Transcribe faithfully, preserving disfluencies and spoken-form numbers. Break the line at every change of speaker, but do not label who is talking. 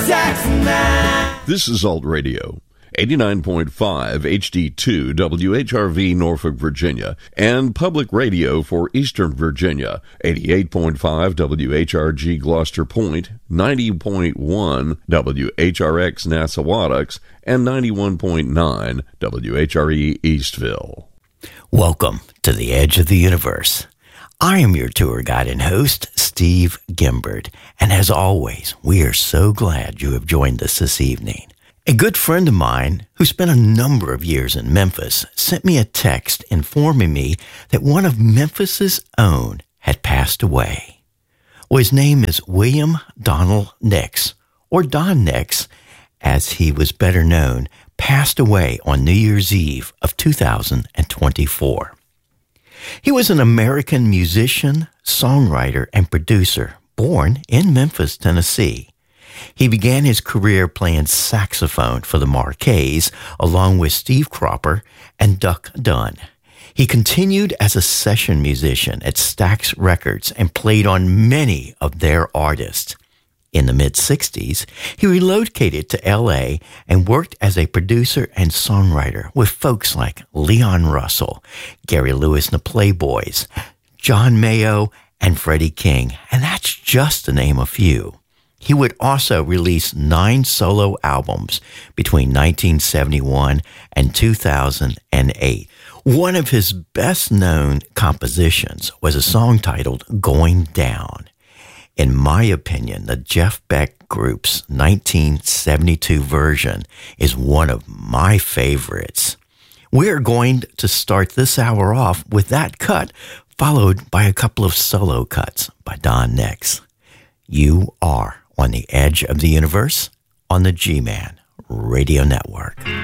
Saxon Man.
This is Alt Radio, eighty-nine point five H D two W H R V Norfolk, Virginia, and Public Radio for Eastern Virginia, eighty-eight point five W H R G Gloucester Point, ninety point one W H R X Nassawadox, and ninety-one point nine W H R E Eastville.
Welcome to the Edge of the Universe. I am your tour guide and host, Steve Gimbert, and as always, we are so glad you have joined us this evening. A good friend of mine who spent a number of years in Memphis sent me a text informing me that one of Memphis's own had passed away. Well, his name is William Donald Nix, or Don Nix, as he was better known, passed away on New Year's Eve of two thousand twenty-four. He was an American musician, songwriter, and producer born in Memphis, Tennessee. He began his career playing saxophone for the Marquets, along with Steve Cropper and Duck Dunn. He continued as a session musician at Stax Records and played on many of their artists. In the mid-sixties, he relocated to L A and worked as a producer and songwriter with folks like Leon Russell, Gary Lewis and the Playboys, John Mayo, and Freddie King, and that's just to name a few. He would also release nine solo albums between nineteen seventy-one and two thousand eight. One of his best-known compositions was a song titled Going Down. In my opinion, the Jeff Beck Group's nineteen seventy-two version is one of my favorites. We're going to start this hour off with that cut, followed by a couple of solo cuts by Don Nix. You are on the Edge of the Universe on the G-Man Radio Network.